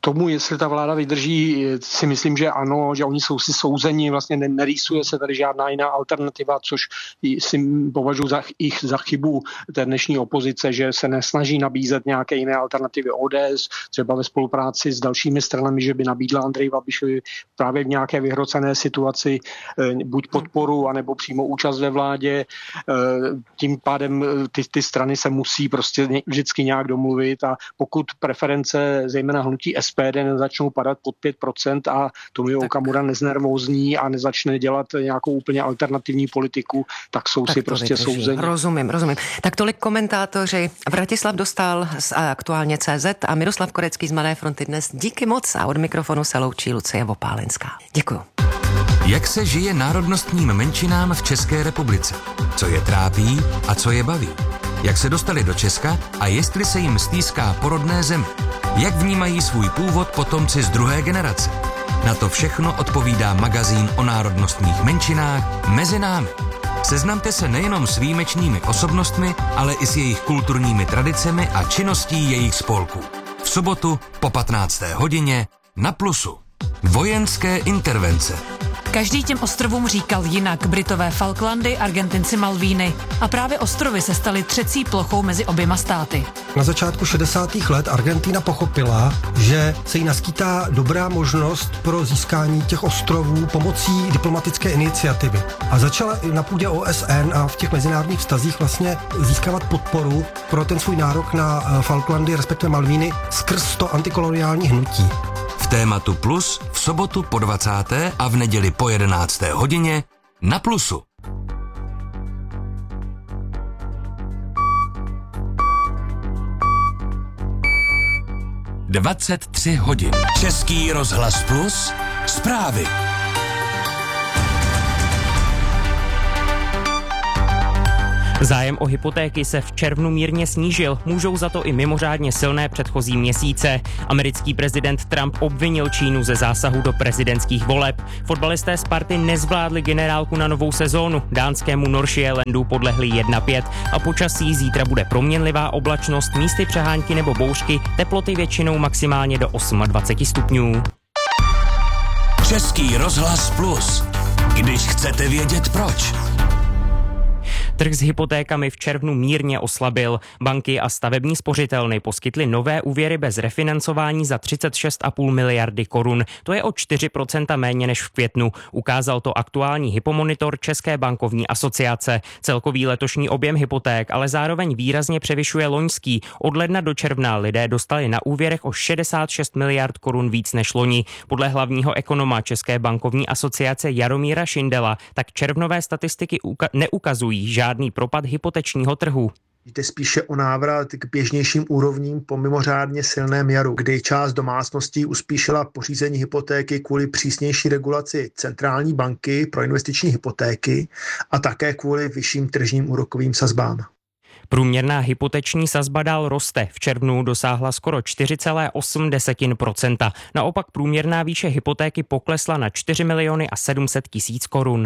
tomu, jestli ta vláda vydrží, si myslím, že ano, že oni jsou si souzeni, vlastně nerýsuje se tady žádná jiná alternativa, což si považuji za chybu té dnešní opozice, že se nesnaží nabízet nějaké jiné alternativy ODS, třeba ve spolupráci s dalšími stranami, že by nabídla Andreji Babišovi právě v nějaké vyhrocené situaci buď podporu, anebo přímo účast ve vládě. Tím pádem ty strany se musí prostě vždycky nějak domluvit a pokud preference, zejména hnutí SPD, nezačnou padat pod 5% a Tomio Okamura neznervózní a nezačne dělat nějakou úplně alternativní politiku, tak jsou tak si prostě souzení.
Rozumím. Tak tolik komentátoři. Vratislav Dostál z Aktuálně CZ a Miroslav Korecký z Mladé fronty dnes. Díky moc a od mikrofonu se loučí Lucie Vopálenská. Děkuju.
Jak se žije národnostním menšinám v České republice? Co je trápí a co je baví? Jak se dostali do Česka a jestli se jim stýská po rodné zemi? Jak vnímají svůj původ potomci z druhé generace? Na to všechno odpovídá magazín o národnostních menšinách Mezi námi. Seznamte se nejenom s výjimečnými osobnostmi, ale i s jejich kulturními tradicemi a činností jejich spolků. V sobotu po 15. hodině na Plusu. Vojenské intervence.
Každý těm ostrovům říkal jinak. Britové Falklandy, Argentinci Malvíny. A právě ostrovy se staly třecí plochou mezi oběma státy.
Na začátku 60. let Argentina pochopila, že se jí naskýtá dobrá možnost pro získání těch ostrovů pomocí diplomatické iniciativy. A začala i na půdě OSN a v těch mezinárodních vztazích vlastně získávat podporu pro ten svůj nárok na Falklandy, respektive Malvíny, skrz to antikoloniální hnutí.
V Tématu Plus v sobotu po 20. a v neděli po 11. hodině na Plusu. ...23 hodin. Český rozhlas Plus, zprávy.
Zájem o hypotéky se v červnu mírně snížil, můžou za to i mimořádně silné předchozí měsíce. Americký prezident Trump obvinil Čínu ze zásahu do prezidentských voleb. Fotbalisté Sparty nezvládli generálku na novou sezónu. Dánskému Nordsjællandu podlehli 1-5 a počasí zítra bude proměnlivá oblačnost, místy přehánky nebo bouřky, teploty většinou maximálně do 28 stupňů.
Český rozhlas Plus. Když chcete vědět proč.
Trh s hypotékami v červnu mírně oslabil. Banky a stavební spořitelny poskytly nové úvěry bez refinancování za 36,5 miliardy korun. To je o 4% méně než v květnu. Ukázal to aktuální hypomonitor České bankovní asociace. Celkový letošní objem hypoték ale zároveň výrazně převyšuje loňský. Od ledna do června lidé dostali na úvěrech o 66 miliard korun víc než loni. Podle hlavního ekonoma České bankovní asociace Jaromíra Šindela tak červnové statistiky neukazují žádný propad hypotečního trhu.
Jde spíše o návrat k běžnějším úrovním po mimořádně silném jaru, kdy část domácností uspíšila pořízení hypotéky kvůli přísnější regulaci centrální banky pro investiční hypotéky a také kvůli vyšším tržním úrokovým sazbám.
Průměrná hypoteční sazba dál roste. V červnu dosáhla skoro 4,8%. Naopak průměrná výše hypotéky poklesla na 4 700 000 korun.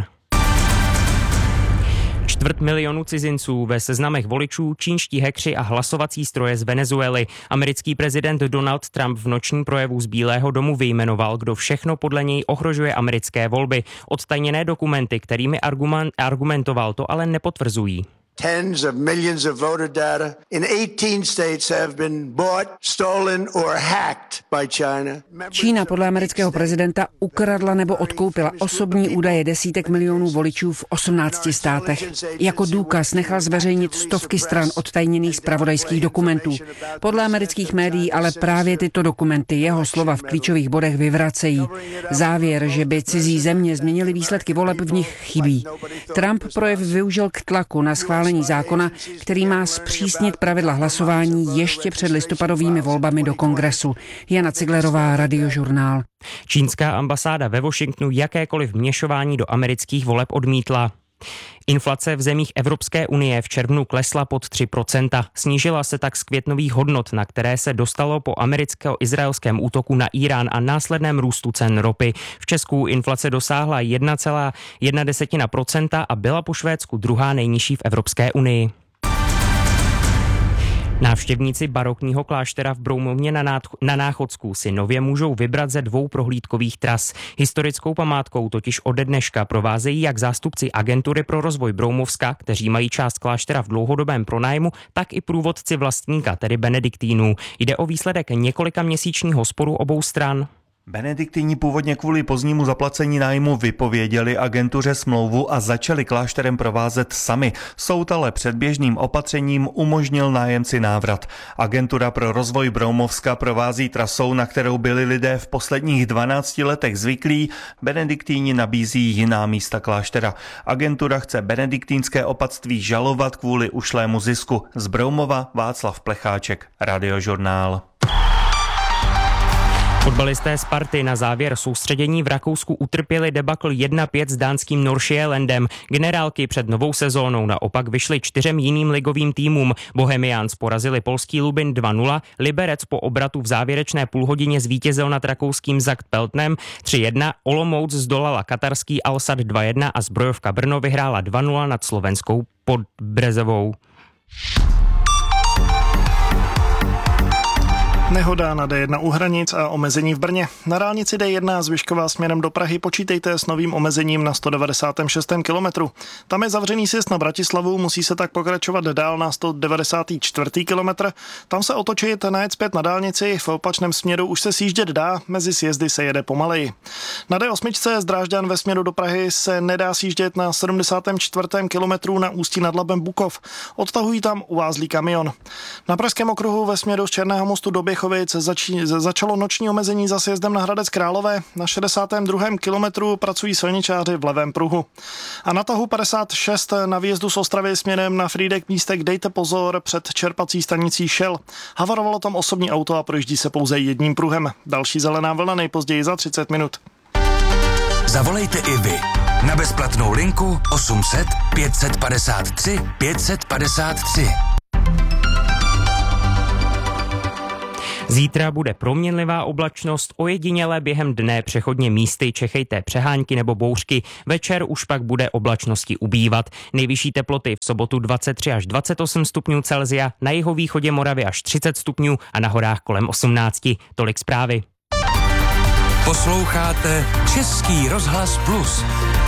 250 000 cizinců ve seznamech voličů, čínští hackři a hlasovací stroje z Venezuely. Americký prezident Donald Trump v nočním projevu z Bílého domu vyjmenoval, kdo všechno podle něj ohrožuje americké volby. Odtajněné dokumenty, kterými argumentoval, to ale nepotvrzují.
Tens of millions of voter data in 18 states have been bought, stolen or hacked by China.
Čína podle amerického prezidenta ukradla nebo odkoupila osobní údaje desítek milionů voličů v 18 státech. Jako důkaz nechal zveřejnit stovky stran odtajněných zpravodajských dokumentů. Podle amerických médií ale právě tyto dokumenty jeho slova v klíčových bodech vyvracejí. Závěr, že by cizí země změnily výsledky voleb, v nich chybí. Trump projev využil k tlaku na schválení zákona, který má zpřísnit pravidla hlasování ještě před listopadovými volbami do Kongresu. Jana Ciglerová, Radiožurnál.
Čínská ambasáda ve Washingtonu jakékoliv vměšování do amerických voleb odmítla. Inflace v zemích Evropské unie v červnu klesla pod 3%. Snížila se tak z květnových hodnot, na které se dostalo po americko-izraelském útoku na Irán a následném růstu cen ropy. V Česku inflace dosáhla 1,1% a byla po Švédsku druhá nejnižší v Evropské unii. Návštěvníci barokního kláštera v Broumovně na Náchodsku si nově můžou vybrat ze 2 prohlídkových tras. Historickou památkou totiž ode dneška provázejí jak zástupci Agentury pro rozvoj Broumovska, kteří mají část kláštera v dlouhodobém pronájmu, tak i průvodci vlastníka, tedy benediktínů. Jde o výsledek několika měsíčního sporu obou stran.
Benediktíni původně kvůli pozdnímu zaplacení nájmu vypověděli agentuře smlouvu a začali klášterem provázet sami. Soud ale předběžným opatřením umožnil nájemci návrat. Agentura pro rozvoj Broumovska provází trasou, na kterou byli lidé v posledních 12 letech zvyklí. Benediktíni nabízí jiná místa kláštera. Agentura chce benediktínské opatství žalovat kvůli ušlému zisku. Z Broumova Václav Plecháček, Radiožurnál.
Fotbalisté Sparty na závěr soustředění v Rakousku utrpěli debakl 1-5 s dánským Nordsjællandem. Generálky před novou sezónou naopak vyšly 4 jiným ligovým týmům. Bohemians porazili polský Lubin 2-0, Liberec po obratu v závěrečné půlhodině zvítězil nad rakouským Zakt Peltnem 3-1, Olomouc zdolala katarský Al-Sad 2-1 a Zbrojovka Brno vyhrála 2-0 nad slovenskou Podbrezovou.
Nehoda na D1 u hranic a omezení v Brně. Na dálnici D1 Zvyšková směrem do Prahy počítejte s novým omezením na 196. kilometru. Tam je zavřený sjezd na Bratislavu, musí se tak pokračovat dál na 194. kilometr. Tam se otočit, najet zpět na dálnici, v opačném směru už se sjíždět dá, mezi sjezdy se jede pomaleji. Na D8 z Drážďan ve směru do Prahy se nedá sjíždět na 74. kilometru na Ústí nad Labem Bukov. Odtahují tam uvázlý kamion. Na Pražském okruhu ve směru z Černého Mostu do Běchovic začalo noční omezení za sjezdem na Hradec Králové. Na 62. kilometru pracují silničáři v levém pruhu. A na tahu 56 na výjezdu z Ostravy směrem na Frýdek místek dejte pozor před čerpací stanicí Shell. Havarovalo tam osobní auto a projíždí se pouze jedním pruhem. Další zelená vlna nejpozději za 30 minut.
Zavolejte i vy na bezplatnou linku 800 553 553.
Zítra bude proměnlivá oblačnost, ojediněle během dne přechodně místy čekejte přehánky nebo bouřky. Večer už pak bude oblačnosti ubývat. Nejvyšší teploty v sobotu 23 až 28 stupňů Celsia, na jihovýchodě Moravy až 30 stupňů a na horách kolem 18. Tolik zprávy.
Posloucháte Český rozhlas Plus.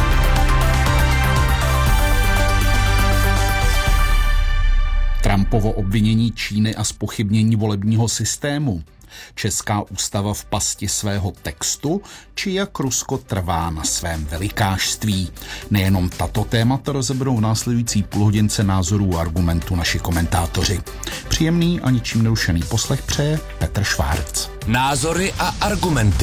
Trumpovo obvinění Číny a zpochybnění volebního systému. Česká ústava v pasti svého textu, či jak Rusko trvá na svém velikášství. Nejenom tato témata rozeberou v následující půlhodince názorů a argumentů naši komentátoři. Příjemný a ničím nerušený poslech přeje Petr Švárc.
Názory a argumenty.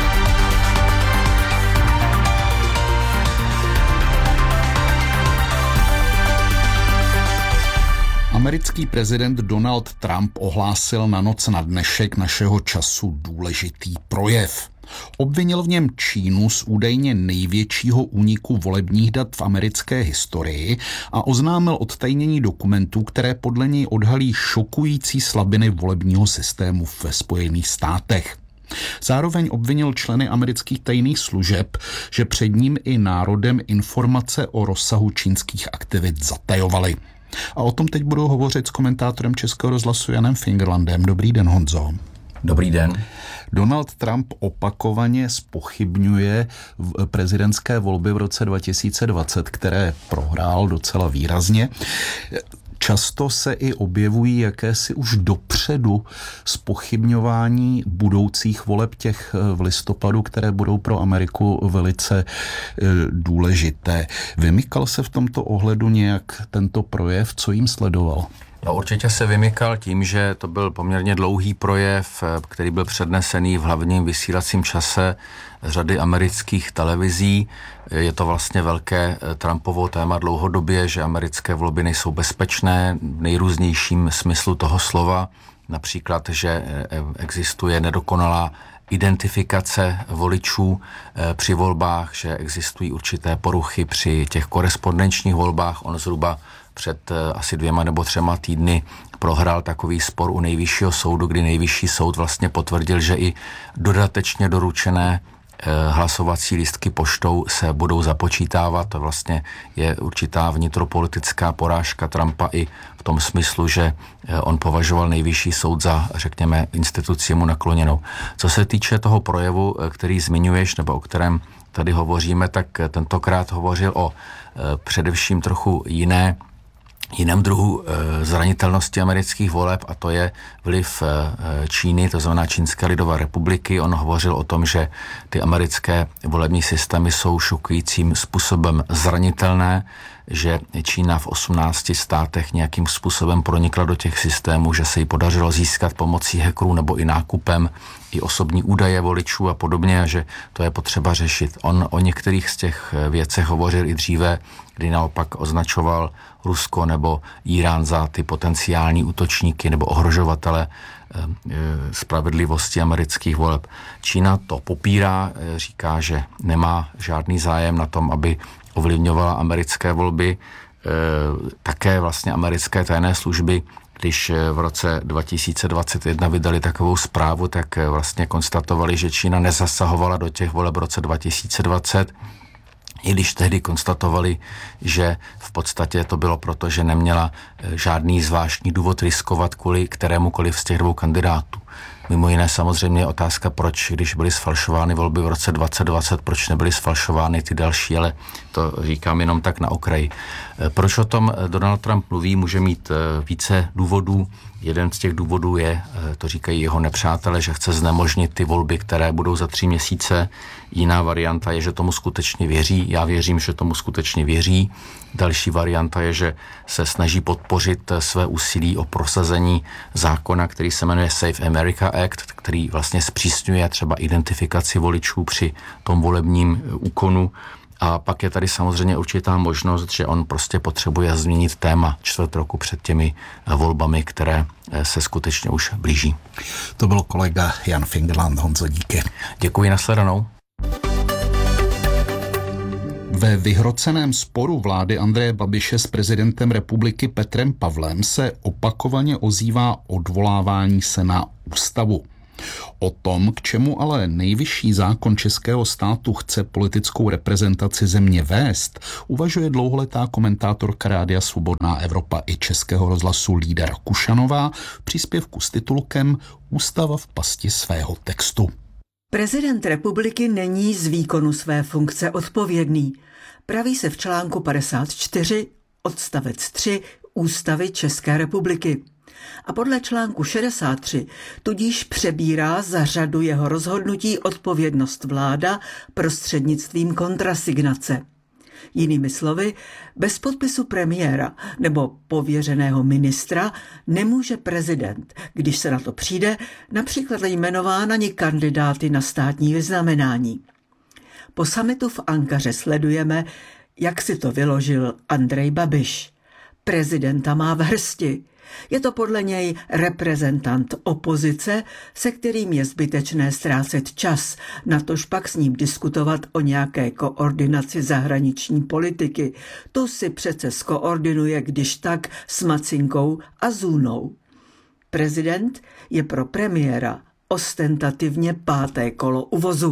Americký prezident Donald Trump ohlásil na noc na dnešek našeho času důležitý projev. Obvinil v něm Čínu z údajně největšího úniku volebních dat v americké historii a oznámil odtajnění dokumentů, které podle něj odhalí šokující slabiny volebního systému ve Spojených státech. Zároveň obvinil členy amerických tajných služeb, že před ním i národem informace o rozsahu čínských aktivit zatajovali. A o tom teď budu hovořit s komentátorem Českého rozhlasu Janem Fingerlandem. Dobrý den, Honzo.
Dobrý den.
Donald Trump opakovaně zpochybňuje prezidentské volby v roce 2020, které prohrál docela výrazně. Často se i objevují jakési už dopředu zpochybňování budoucích voleb těch v listopadu, které budou pro Ameriku velice důležité. Vymykal se v tomto ohledu nějak tento projev, co jim sledoval?
No, určitě se vymykal tím, že to byl poměrně dlouhý projev, který byl přednesený v hlavním vysílacím čase řady amerických televizí. Je to vlastně velké Trumpovo téma dlouhodobě, že americké volby nejsou bezpečné v nejrůznějším smyslu toho slova. Například, že existuje nedokonalá identifikace voličů při volbách, že existují určité poruchy při těch korespondenčních volbách. On zhruba před asi 2 nebo 3 týdny prohrál takový spor u nejvyššího soudu, kdy nejvyšší soud vlastně potvrdil, že i dodatečně doručené hlasovací lístky poštou se budou započítávat. To vlastně je určitá vnitropolitická porážka Trumpa i v tom smyslu, že on považoval nejvyšší soud za, řekněme, instituci mu nakloněnou. Co se týče toho projevu, který zmiňuješ, nebo o kterém tady hovoříme, tak tentokrát hovořil o především trochu jiném druhu zranitelnosti amerických voleb, a to je vliv Číny, to znamená Čínské lidové republiky. On hovořil o tom, že ty americké volební systémy jsou šokujícím způsobem zranitelné, že Čína v 18 státech nějakým způsobem pronikla do těch systémů, že se jí podařilo získat pomocí hackerů nebo i nákupem i osobní údaje voličů a podobně, a že to je potřeba řešit. On o některých z těch věcech hovořil i dříve, kdy naopak označoval Rusko nebo Irán za ty potenciální útočníky nebo ohrožovatele spravedlivosti amerických voleb. Čína to popírá, říká, že nemá žádný zájem na tom, aby ovlivňovala americké volby. Také vlastně americké tajné služby, když v roce 2021 vydali takovou zprávu, tak vlastně konstatovali, že Čína nezasahovala do těch voleb v roce 2020, i když tehdy konstatovali, že v podstatě to bylo proto, že neměla žádný zvláštní důvod riskovat kvůli kterémukoliv z těch dvou kandidátů. Mimo jiné samozřejmě je otázka, proč, když byly sfalšovány volby v roce 2020, proč nebyly sfalšovány ty další, ale to říkám jenom tak na okraji. Proč o tom Donald Trump mluví, může mít více důvodů. Jeden z těch důvodů je, to říkají jeho nepřátelé, že chce znemožnit ty volby, které budou za 3 měsíce. Jiná varianta je, že tomu skutečně věří. Já věřím, že tomu skutečně věří. Další varianta je, že se snaží podpořit své úsilí o prosazení zákona, který se jmenuje Save America Act, který vlastně zpřísňuje třeba identifikaci voličů při tom volebním úkonu. A pak je tady samozřejmě určitá možnost, že on prostě potřebuje změnit téma 4 roku před těmi volbami, které se skutečně už blíží.
To byl kolega Jan Fingerland. Honzo, díky.
Děkuji, nashledanou.
Ve vyhroceném sporu vlády Andreje Babiše s prezidentem republiky Petrem Pavlem se opakovaně ozývá odvolávání se na ústavu. O tom, k čemu ale nejvyšší zákon českého státu chce politickou reprezentaci země vést, uvažuje dlouholetá komentátorka Rádia Svobodná Evropa i Českého rozhlasu Lída Rakušanová v příspěvku s titulkem Ústava v pasti svého textu.
Prezident republiky není z výkonu své funkce odpovědný. Praví se v článku 54 odstavec 3 Ústavy České republiky. A podle článku 63 tudíž přebírá za řadu jeho rozhodnutí odpovědnost vláda prostřednictvím kontrasignace. Jinými slovy, bez podpisu premiéra nebo pověřeného ministra nemůže prezident, když se na to přijde, například jmenován ani kandidáty na státní vyznamenání. Po summitu v Ankaře sledujeme, jak si to vyložil Andrej Babiš. Prezidenta má v hrsti. Je to podle něj reprezentant opozice, se kterým je zbytečné ztrácet čas, natož pak s ním diskutovat o nějaké koordinaci zahraniční politiky. Tu si přece skoordinuje když tak s Macinkou a Zůnou. Prezident je pro premiéra ostentativně 5. kolo u vozu.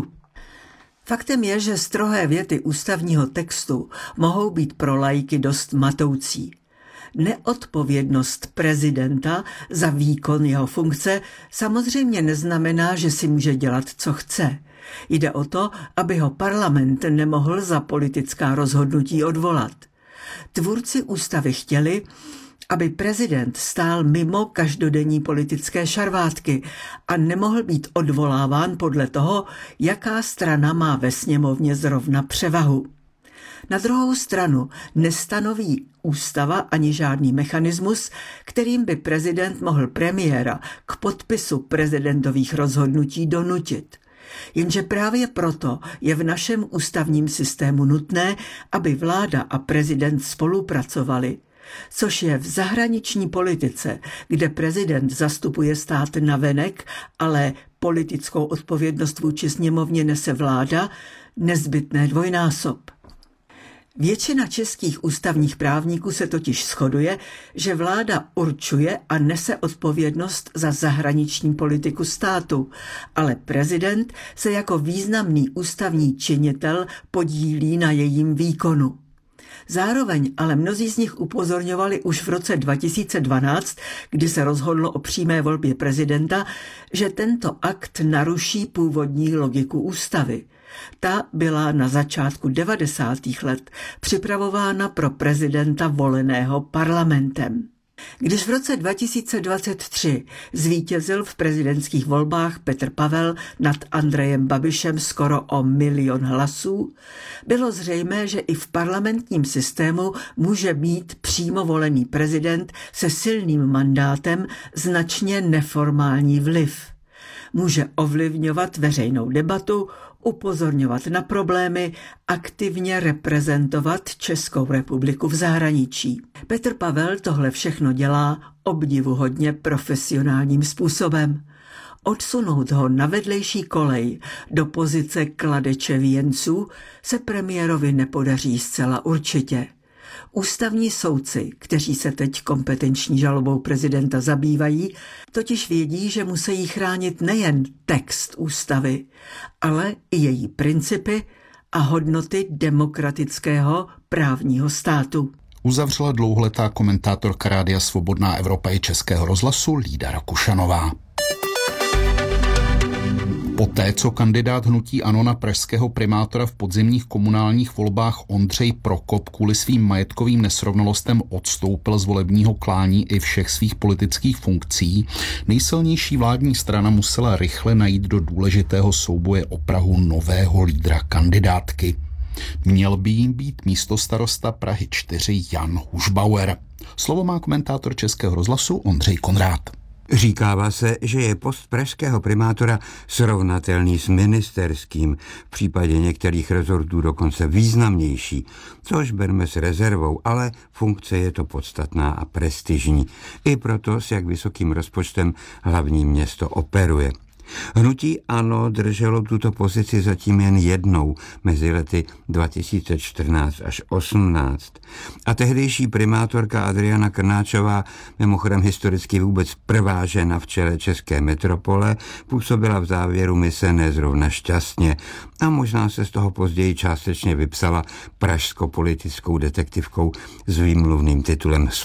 Faktem je, že strohé věty ústavního textu mohou být pro laiky dost matoucí. Neodpovědnost prezidenta za výkon jeho funkce samozřejmě neznamená, že si může dělat, co chce. Jde o to, aby ho parlament nemohl za politická rozhodnutí odvolat. Tvůrci ústavy chtěli, aby prezident stál mimo každodenní politické šarvátky a nemohl být odvoláván podle toho, jaká strana má ve sněmovně zrovna převahu. Na druhou stranu nestanoví ústava ani žádný mechanismus, kterým by prezident mohl premiéra k podpisu prezidentových rozhodnutí donutit. Jenže právě proto je v našem ústavním systému nutné, aby vláda a prezident spolupracovali, což je v zahraniční politice, kde prezident zastupuje stát navenek, ale politickou odpovědnost vůči sněmovně nese vláda, nezbytné dvojnásob. Většina českých ústavních právníků se totiž shoduje, že vláda určuje a nese odpovědnost za zahraniční politiku státu, ale prezident se jako významný ústavní činitel podílí na jejím výkonu. Zároveň ale mnozí z nich upozorňovali už v roce 2012, kdy se rozhodlo o přímé volbě prezidenta, že tento akt naruší původní logiku ústavy. Ta byla na začátku 90. let připravována pro prezidenta voleného parlamentem. Když v roce 2023 zvítězil v prezidentských volbách Petr Pavel nad Andrejem Babišem skoro o 1 milion hlasů, bylo zřejmé, že i v parlamentním systému může mít přímo volený prezident se silným mandátem značně neformální vliv. Může ovlivňovat veřejnou debatu, upozorňovat na problémy, aktivně reprezentovat Českou republiku v zahraničí. Petr Pavel tohle všechno dělá obdivuhodně profesionálním způsobem. Odsunout ho na vedlejší kolej do pozice kladeče věnců se premiérovi nepodaří zcela určitě. Ústavní soudci, kteří se teď kompetenční žalobou prezidenta zabývají, totiž vědí, že musí chránit nejen text ústavy, ale i její principy a hodnoty demokratického právního státu.
Uzavřela dlouholetá komentátorka Rádia Svobodná Evropa i Českého rozhlasu Lída Rakušanová. Poté, co kandidát hnutí ANO na pražského primátora v podzimních komunálních volbách Ondřej Prokop kvůli svým majetkovým nesrovnalostem odstoupil z volebního klání i všech svých politických funkcí, nejsilnější vládní strana musela rychle najít do důležitého souboje o Prahu nového lídra kandidátky. Měl by jim být místostarosta Prahy 4 Jan Hušbauer. Slovo má komentátor Českého rozhlasu Ondřej Konrád.
Říkává se, že je post pražského primátora srovnatelný s ministerským, v případě některých rezortů dokonce významnější, což berme s rezervou, ale funkce je to podstatná a prestižní. I proto, s jak vysokým rozpočtem hlavní město operuje. Hnutí ANO drželo tuto pozici zatím jen jednou mezi lety 2014 až 2018. A tehdejší primátorka Adriana Krnáčová, mimochodem historicky vůbec prvá žena v čele české metropole, působila v závěru mise nezrovna šťastně a možná se z toho později částečně vypsala pražsko-politickou detektivkou s výmluvným titulem